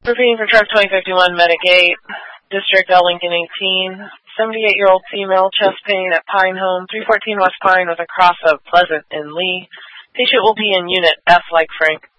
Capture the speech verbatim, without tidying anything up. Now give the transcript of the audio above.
Repeating for truck twenty fifty-one, Medic eight, District L. Lincoln eighteen, seventy-eight-year-old female, chest pain at Pine Home, three fourteen West Pine with a cross of Pleasant and Lee. Patient will be in Unit F like Frank.